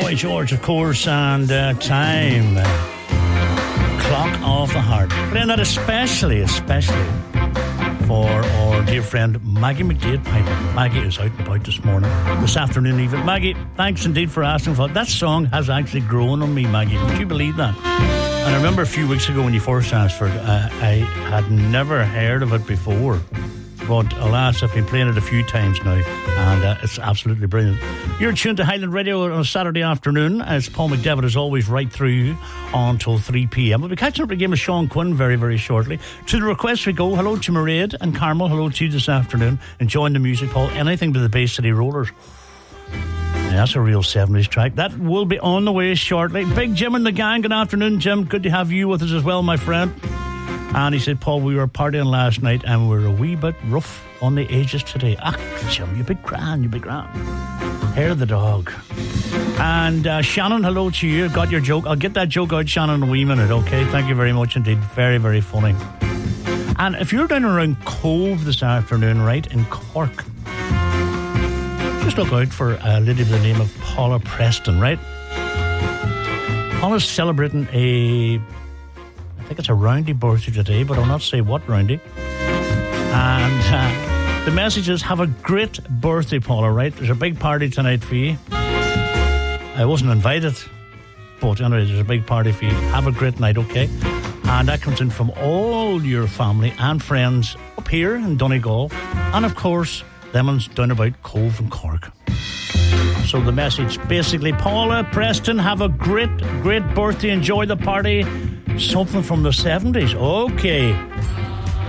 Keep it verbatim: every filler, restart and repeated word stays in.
Boy George, of course, and uh, Time. Clock of the Heart. Playing that especially, especially for our dear friend Maggie McDade Piper. Maggie is out and about this morning, this afternoon even. Maggie, thanks indeed for asking for it. That song has actually grown on me, Maggie. Would you believe that? And I remember a few weeks ago when you first asked for it, uh, I had never heard of it before. But alas, I've been playing it a few times now, and uh, it's absolutely brilliant. You're tuned to Highland Radio on a Saturday afternoon, as Paul McDevitt is always right through you until three p.m. We'll be catching up again with Sean Quinn very, very shortly. To the request we go. Hello to Mairead and Carmel. Hello to you this afternoon. Enjoying the music, Paul. Anything but the Bay City Rollers. Yeah, that's a real seventies track. That will be on the way shortly. Big Jim and the gang. Good afternoon, Jim. Good to have you with us as well, my friend. And he said, Paul, we were partying last night and we're a wee bit rough on the edges today. Ah, Jim, you big grand, you big grand. Hair of the dog. And uh, Shannon, hello to you. Got your joke. I'll get that joke out, Shannon, in a wee minute, okay? Thank you very much indeed. Very, very funny. And if you're down around Cove this afternoon, right, in Cork, just look out for a lady by the name of Paula Preston, right? Paula's celebrating a... I think it's a roundy birthday today, but I'll not say what roundy. And uh, the message is, have a great birthday, Paula, right? There's a big party tonight for you. I wasn't invited, but anyway, there's a big party for you. Have a great night, okay? And that comes in from all your family and friends up here in Donegal. And of course, them ones down about Cove and Cork. So the message, basically, Paula Preston, have a great, great birthday. Enjoy the party. Something from the seventies. Okay.